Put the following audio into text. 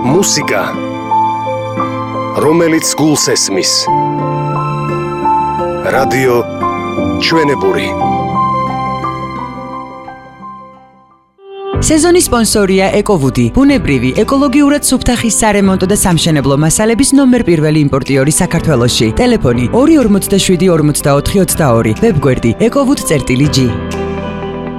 მუსიკა, რომელიც გულს ესმის. რადიო ჩვენებური. სეზონის სპონსორია ეკოვუდი, ბუნებრივი, ეკოლოგიურად სუფთა ხის სარემონტო და სამშენებლო მასალების ნომერ პირველი იმპორტიორი საქართველოში. ტელეფონი 247 44 22, ვებგვერდი ekovud.gr